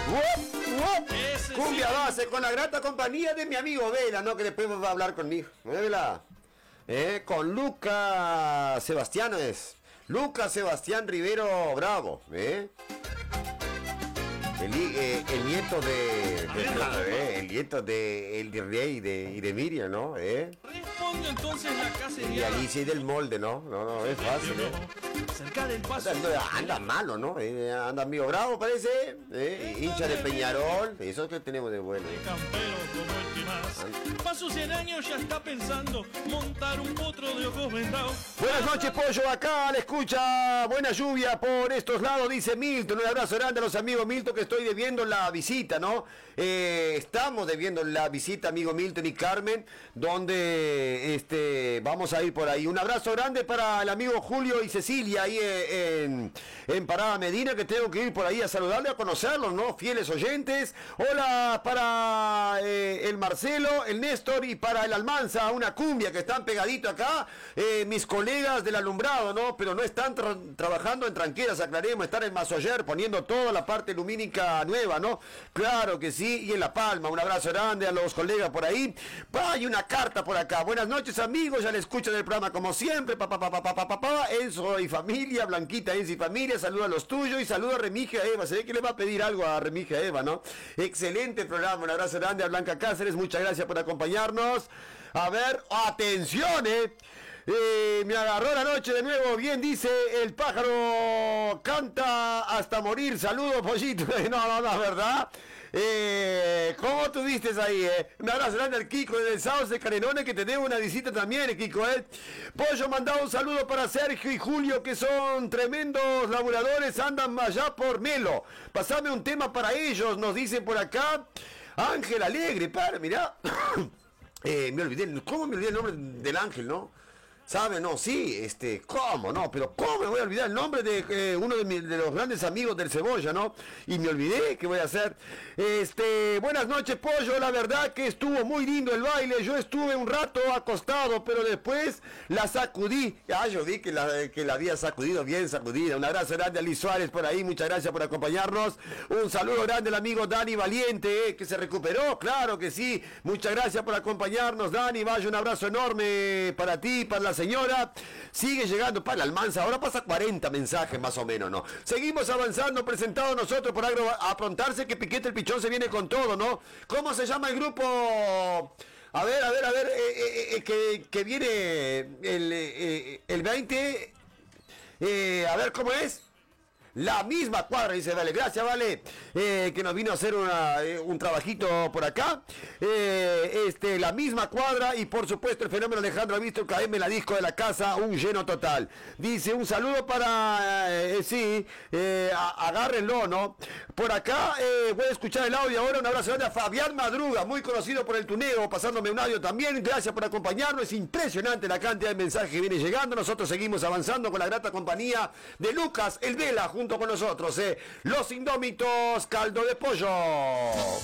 Cumbia base con la grata compañía de mi amigo Vela, ¿no? Que después va a hablar conmigo. Vela. Con Lucas Sebastián es. Lucas Sebastián Rivero Bravo. El nieto el nieto de el rey y de Miriam, ¿no? Responde entonces la casa y Alicia y del Molde, ¿no? No, es fácil, Cerca del paso. Anda malo, ¿no? Anda amigo bravo, parece. Hincha de Peñarol. Eso que tenemos de bueno. De campero como el que más. Paso 100 años ya está pensando montar un potro de ojos vendados. Buenas noches, Pollo. Acá le escucha buena lluvia por estos lados, dice Milton. Un abrazo grande a los amigos Milton, que estoy debiendo la visita, ¿no? Estamos debiendo la visita, amigo Milton y Carmen, donde vamos a ir por ahí. Un abrazo grande para el amigo Julio y Cecilia ahí en Parada Medina, que tengo que ir por ahí a saludarle, a conocerlos, ¿no? Fieles oyentes. Hola para el Marcelo, el Néstor y para el Almanza, una cumbia que están pegadito acá, mis colegas del alumbrado, ¿no? Pero no están trabajando en tranqueras, aclaremos, están en Masoyer poniendo toda la parte lumínica nueva, ¿no? Claro que sí, y en La Palma, un abrazo grande a los colegas por ahí. Hay una carta por acá. Buenas noches, amigos, ya le escuchan el programa como siempre, Enzo y familia, Blanquita, Enzo y familia, saluda a los tuyos y saluda a Remigia Eva. Se ve que le va a pedir algo a Remigia Eva, ¿no? Excelente programa, un abrazo grande a Blanca Cáceres, muchas gracias por acompañarnos. A ver, atención, me agarró la noche de nuevo, bien dice el pájaro, canta hasta morir, saludos, Pollito. No, ¿verdad? ¿Cómo tuviste ahí, Un abrazo grande al Kiko de Sauce Canelones, que te debo una visita también, Kiko, Pollo, mandado un saludo para Sergio y Julio, que son tremendos laburadores, andan allá por Melo. Pasame un tema para ellos, nos dicen por acá. Ángel Alegre, mirá. ¿Cómo me olvidé el nombre del ángel, no? ¿Sabe? No, sí, ¿cómo? No, pero ¿cómo me voy a olvidar el nombre de uno de los grandes amigos del Cebolla, ¿no? Y me olvidé, ¿qué voy a hacer? Buenas noches, Pollo, la verdad que estuvo muy lindo el baile, yo estuve un rato acostado, pero después la sacudí. Yo vi que la había sacudido, bien sacudida. Un abrazo grande a Liz Suárez por ahí, muchas gracias por acompañarnos. Un saludo grande al amigo Dani Valiente, que se recuperó, claro que sí. Muchas gracias por acompañarnos, Dani. Vaya, un abrazo enorme para ti, para la señora. Sigue llegando para el Almanza, ahora pasa 40 mensajes más o menos, ¿no? Seguimos avanzando, presentados nosotros por Aprontarse, que Piquete el Pichón se viene con todo, ¿no? ¿Cómo se llama el grupo? A ver, que viene el 20, a ver cómo es. La misma cuadra, dice Vale, gracias Vale, que nos vino a hacer un trabajito por acá, la misma cuadra y por supuesto el fenómeno Alejandro ha visto KM, la disco de la casa, un lleno total. Dice un saludo para, agárrenlo, ¿no? Por acá voy a escuchar el audio ahora, un abrazo grande a Fabián Madruga, muy conocido por el tuneo, pasándome un audio también, gracias por acompañarnos, es impresionante la cantidad de mensajes que viene llegando, nosotros seguimos avanzando con la grata compañía de Lucas, el Vela, junto con nosotros, los indómitos Caldo de Pollo.